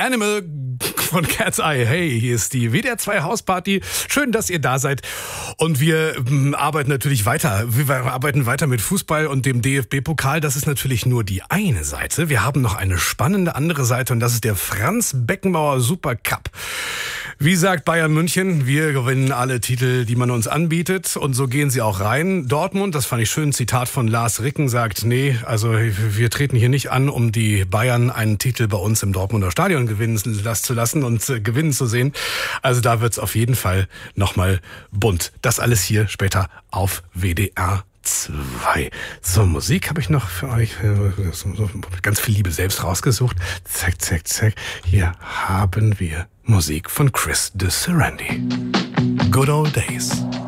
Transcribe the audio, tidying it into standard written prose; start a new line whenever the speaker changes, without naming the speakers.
Animal von Cat's Eye. Hey, hier ist die WDR 2 Hausparty. Schön, dass ihr da seid. Und wir arbeiten natürlich weiter. Wir arbeiten weiter mit Fußball und dem DFB-Pokal. Das ist natürlich nur die eine Seite. Wir haben noch eine spannende andere Seite und das ist der Franz Beckenbauer Supercup. Wie sagt Bayern München, wir gewinnen alle Titel, die man uns anbietet. Und so gehen sie auch rein. Dortmund, das fand ich schön, Zitat von Lars Ricken, sagt, nee, also wir treten hier nicht an, um die Bayern einen Titel bei uns im Dortmunder Stadion gewinnen zu lassen und gewinnen zu sehen. Also da wird's auf jeden Fall nochmal bunt. Das alles hier später auf WDR 2. So, Musik habe ich noch für euch. Ganz viel Liebe selbst rausgesucht. Zack, zack, zack. Hier haben wir Musik von Chris de Serendy. Good Old Days.